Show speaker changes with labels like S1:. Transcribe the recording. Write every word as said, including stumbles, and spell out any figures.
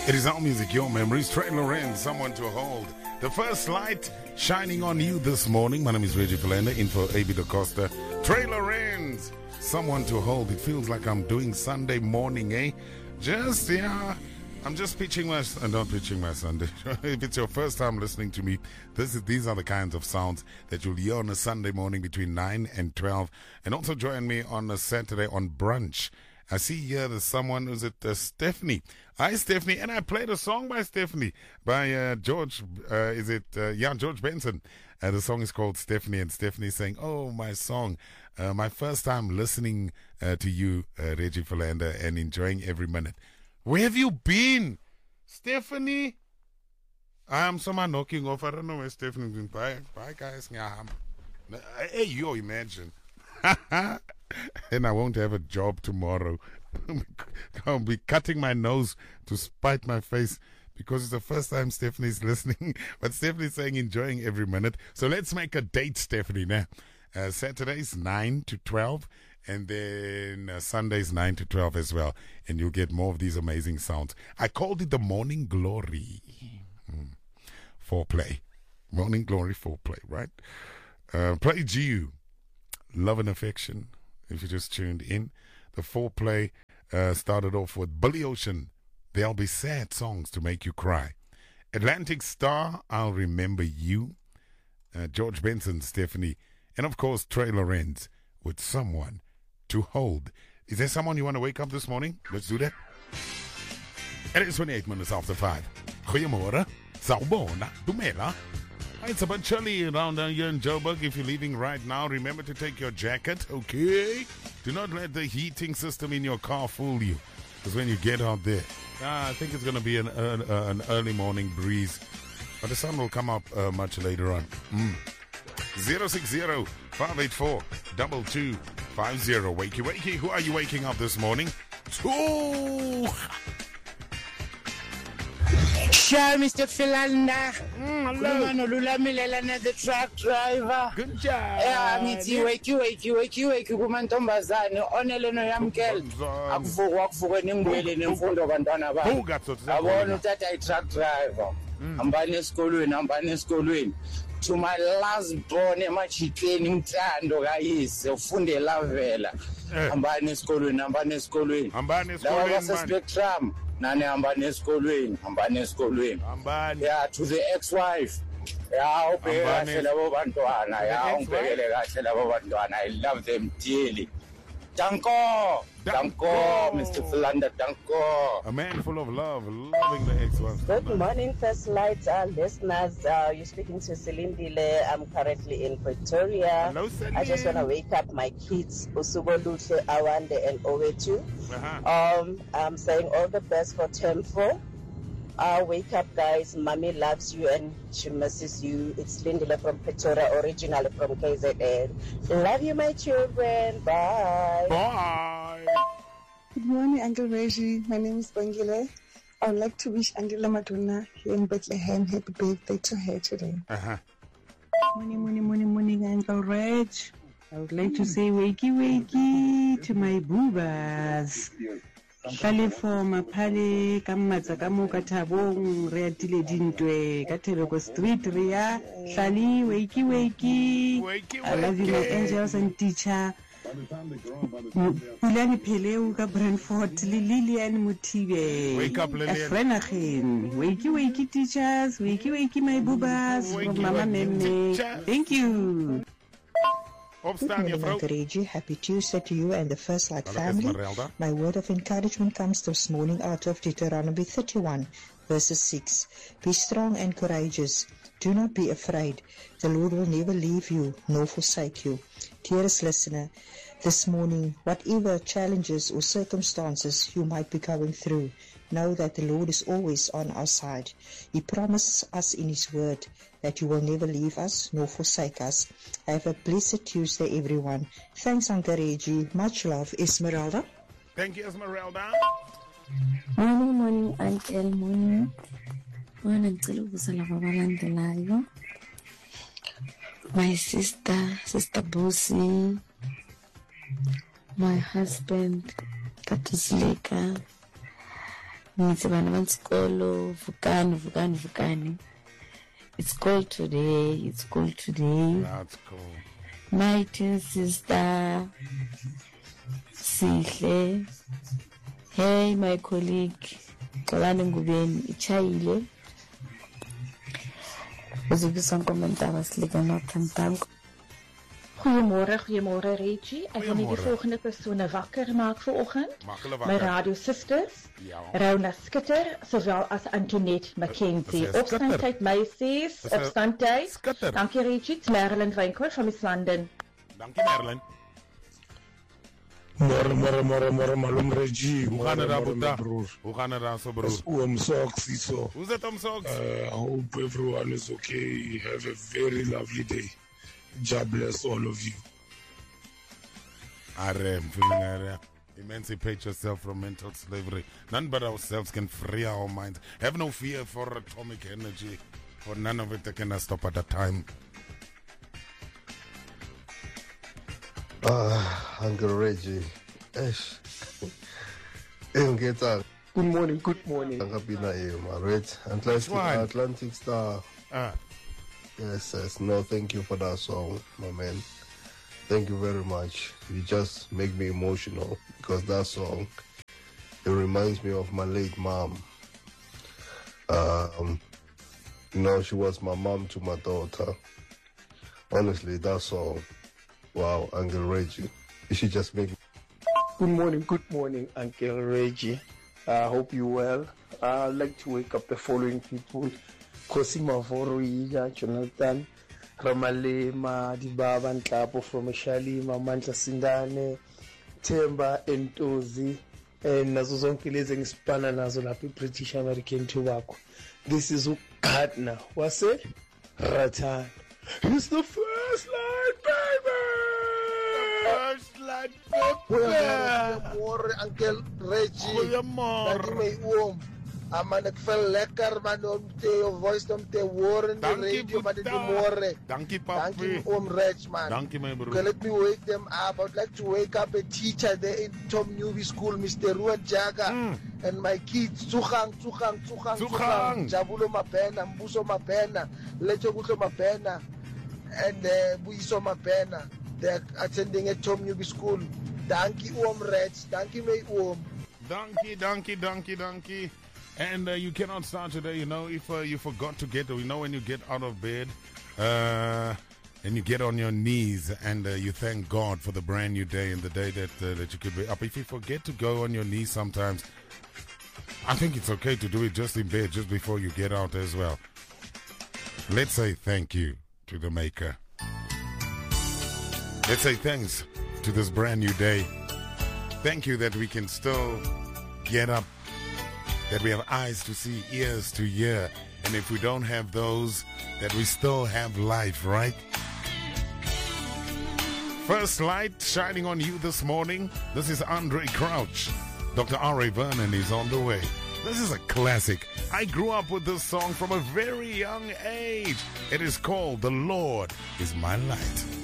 S1: It is our music, your memories. Trey Lorenz, someone to hold. The first light shining on you this morning. My name is Reggie Philander, in for A B DaCosta. Trey Lorenz, someone to hold. It feels like I'm doing Sunday morning, eh? Just, yeah, I'm just pitching my, uh, not pitching my Sunday. If it's your first time listening to me, this is, these are the kinds of sounds that you'll hear on a Sunday morning between nine and twelve. And also join me on a Saturday on brunch. I see here there's someone, who's it, uh, Stephanie. Hi, Stephanie. And I played a song by Stephanie, by uh, George, uh, is it, uh, yeah, George Benson. Uh, the song is called Stephanie, and Stephanie saying, oh, my song. Uh, my first time listening uh, to you, uh, Reggie Philander, and enjoying every minute. Where have you been, Stephanie? I'm someone knocking off. I don't know where Stephanie's been. Bye, bye, guys. Hey, you imagine. And I won't have a job tomorrow. I'll be cutting my nose to spite my face because it's the first time Stephanie's listening. But Stephanie's saying enjoying every minute. So let's make a date, Stephanie. Now, uh, Saturdays nine to twelve, and then uh, Sundays nine to twelve as well. And you'll get more of these amazing sounds. I called it the Morning Glory. Hmm. Foreplay. Morning Glory foreplay, right? Uh, play G U. Love and Affection. If you just tuned in, the foreplay uh, started off with Billy Ocean. There'll be sad songs to make you cry. Atlantic Star, I'll Remember You. Uh, George Benson, Stephanie. And of course, Trey Lorenz with Someone to Hold. Is there someone you want to wake up this morning? Let's do that. It is twenty-eight minutes after five. Goeiemorgen. Sawubona. Dumela. It's a bit chilly around here in Joburg. If you're leaving right now, remember to take your jacket, okay? Do not let the heating system in your car fool you. Because when you get out there, ah, I think it's going to be an, uh, an early morning breeze. But the sun will come up uh, much later on. Mm. zero six zero, five eight four, two two five zero. Wakey, wakey. Who are you waking up this morning? Two.
S2: Sure, Mister Philander. Mm, hello. The truck driver.
S1: Good job.
S2: Yeah, ngithi wakey wakey wakey wakey kumantombazane onele noyamkela akuvukwa kuvuke ningibuyele nemfundo bantwana bami. Abona uthatha i-truck driver. Hambani esikolweni, hambani esikolweni. To my last born emajikeni umthando kayise ufunde lavela. Hambani esikolweni, hambani esikolweni.
S1: Hambani esikolweni.
S2: Lawa Spectrum. Nane hambani esikolweni, hambani esikolweni.
S1: Hambani.
S2: Yeah, to the ex-wife. Yeah, ubheke kahle labo bantwana. Yeah, ubhekele kahle labo bantwana. I love them dearly. Danko. Danko, Mister Philander, Danko.
S1: A man full of love, loving the ex-wife.
S3: Good morning, First Light uh, listeners. Uh, you're speaking to Celine Dile. I'm currently in Pretoria.
S1: Hello, Celine.
S3: I just want to wake up my kids, Usugo Lutle, Awande, and Owetu. Uh-huh. Um, I'm saying all the best for term four. Uh, wake up, guys. Mommy loves you and she misses you. It's Lindile from Pretoria, originally from K Z N. Love you, my children. Bye.
S1: Bye.
S4: Good morning, Uncle Reggie. My name is Bongile. I would like to wish Angela Madonna here in Bethlehem happy birthday to her today.
S1: Uh-huh.
S5: Morning, morning, morning, morning, Uncle Reg. I would like to say wakey, wakey to my boobas. Hlale for maphale ka mmatsa ka mo ka thabong re atile dintwe ka Thebeko street re ya hlale wakey wakey. I love you, my angels and teacher. Pulani Peleu ka Brentford le Lilian Mutibe.
S1: Wake up, Lilian.
S5: Afrenachin. Wakey wakey teachers, wakey wakey my boobas from Mama Nene. Thank you.
S6: Good morning, Uncle Reggie. Happy Tuesday to you and the First Light family. My word of encouragement comes this morning out of Deuteronomy thirty-one, verses six. Be strong and courageous. Do not be afraid. The Lord will never leave you nor forsake you. Dearest listener, this morning, whatever challenges or circumstances you might be going through, know that the Lord is always on our side. He promises us in His word that you will never leave us nor forsake us. Have a blessed Tuesday, everyone. Thanks, Uncle Reggie. Much love, Esmeralda.
S1: Thank you, Esmeralda.
S7: Morning, morning, Uncle. Morning. Morning, my sister, Sister Bossy, my husband, Tatus Leka, ngithi bana bansikolo vukani vukani vukani. It's cold today, it's cold today.
S1: That's cool.
S7: My dear sister Sihle. Hey my colleague Xolani Ngubeni ichayile. Uzubisa nkomentara Silika Northern Bank.
S8: Goeiemôre, goeiemôre Reggie. Ek wil net die volgende persone wakker maak vanoggend. My radio sisters, ja. Rona Skitter, sowel as Antoinette Mackenzie. Opstandtyd meisies, opstandtyd. Dankie Reggie, Merlin Wynkoor van Miss London.
S1: Dankie Merlin.
S9: Môre, môre, môre, môre, malum Reggie.
S1: Hoe gaan het daar, Boeta? Hoe gaan het daar, so broer?
S9: Oom Soxie, so.
S1: Hoe is het, Oom Sox?
S9: Uh, I hope everyone is okay. Have a very lovely day. God bless all of you.
S1: Arem, feeling arem. Emancipate yourself from mental slavery. None but ourselves can free our minds. Have no fear for atomic energy, for none of it can stop at a time.
S10: Ah, Uncle Reggie. Esh. Good
S11: morning, good morning.
S10: Atlantic, Atlantic Star.
S1: Ah.
S10: Yes, yes. No, thank you for that song, my man. Thank you very much. You just make me emotional because that song, it reminds me of my late mom. Um, you know, she was my mom to my daughter. Honestly, that song, wow, Uncle Reggie. You should just make me.
S11: Good morning, good morning, Uncle Reggie. I uh, hope you're well. Uh, I'd like to wake up the following people. Kosi Mavoro, Jonathan, Ramalema, Dibaba Nklapo from Shalima, Mantla Sindane, Temba, Entozi, and Nazozonkilez and Spana Nazolapi, British American Tobacco. This is Ukatna. What's it? Ratan. It's the first line, baby!
S1: The first line, baby!
S10: More, Uncle Reggie.
S1: More.
S10: Ah, man, ik vind lekker, man, om te je voice, om te horen, de radio, man, de morgen.
S1: Dankie, papi.
S10: Dankie, Oom Reg, man.
S1: Dankie, my bro.
S10: Let me wake them up. I'd like to wake up a teacher there in Tom Newby School, Mister Ruan Jaga, mm. and my kids, Tsugang, Tsugang, Tsugang, Tsugang, Jabulo Mapena, Mbuso Mapena, Lecho Guto Mapena, and uh, Buiso Mapena. They're attending at Tom Newby School. Dankie, Oom Reg. Dankie, my Oom.
S1: Dankie, dankie, dankie, dankie. And uh, you cannot start today, you know, if uh, you forgot to get, you know, when you get out of bed uh, and you get on your knees and uh, you thank God for the brand new day and the day that uh, that you could be up. If you forget to go on your knees sometimes, I think it's okay to do it just in bed, just before you get out as well. Let's say thank you to the Maker. Let's say thanks to this brand new day. Thank you that we can still get up, that we have eyes to see, ears to hear, and if we don't have those, that we still have life, right? First light shining on you this morning. This is Andre Crouch. Doctor R A Vernon is on the way. This is a classic. I grew up with this song from a very young age. It is called The Lord Is My Light.